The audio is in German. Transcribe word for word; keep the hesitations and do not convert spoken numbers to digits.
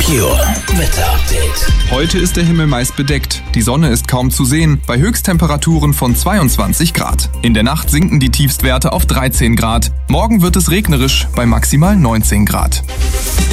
Pure Wetter Update. Heute ist der Himmel meist bedeckt. Die Sonne ist kaum zu sehen, bei Höchsttemperaturen von zweiundzwanzig Grad. In der Nacht sinken die Tiefstwerte auf dreizehn Grad. Morgen wird es regnerisch bei maximal neunzehn Grad.